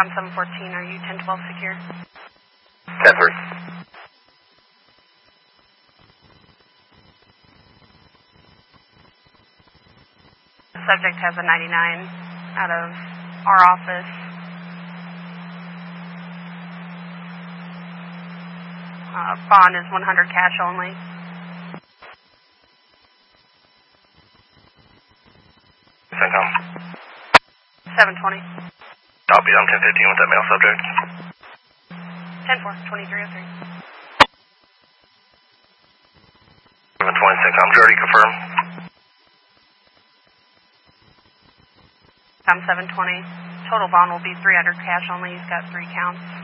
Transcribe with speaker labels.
Speaker 1: Com 714, are you 1012 secure?
Speaker 2: 10-3.
Speaker 1: Subject has a 99 out of our office. Bond is 100 cash only.
Speaker 2: CENTCOM.
Speaker 1: 720.
Speaker 2: Copy, I'm 1015 with that male subject.
Speaker 1: 10-4, 2303.
Speaker 2: 720 CENTCOM, Jordy, confirm.
Speaker 1: Com 720. Total bond will be 300 cash only. He's got 3 counts.